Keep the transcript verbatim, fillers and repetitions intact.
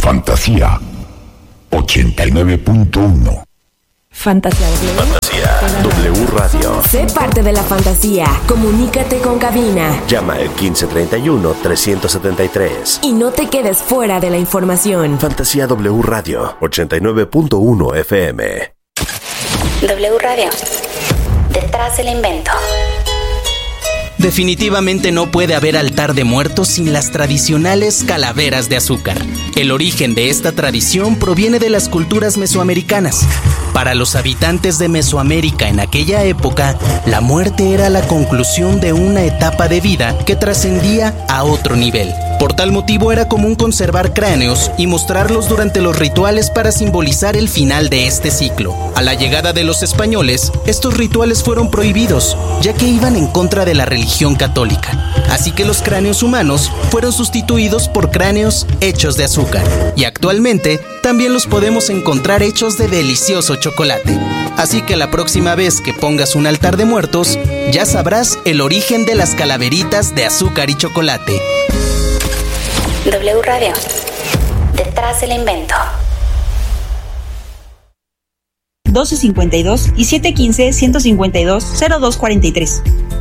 Fantasía ochenta y nueve punto uno. Fantasía W. Fantasía W Radio. Sé parte de la fantasía. Comunícate con cabina. Llama al quince treinta y uno, trescientos setenta y tres. Y no te quedes fuera de la información. Fantasía W Radio, ochenta y nueve punto uno F M. W Radio. Detrás del invento. Definitivamente no puede haber altar de muertos sin las tradicionales calaveras de azúcar. El origen de esta tradición proviene de las culturas mesoamericanas. Para los habitantes de Mesoamérica en aquella época, la muerte era la conclusión de una etapa de vida que trascendía a otro nivel. Por tal motivo era común conservar cráneos y mostrarlos durante los rituales para simbolizar el final de este ciclo. A la llegada de los españoles, estos rituales fueron prohibidos, ya que iban en contra de la religión católica. Así que los cráneos humanos fueron sustituidos por cráneos hechos de azúcar. Y actualmente también los podemos encontrar hechos de delicioso chocolate. Así que la próxima vez que pongas un altar de muertos, ya sabrás el origen de las calaveritas de azúcar y chocolate. W Radio. Detrás del invento. doce cincuenta y dos y siete quince, ciento cincuenta y dos, cero dos cuarenta y tres.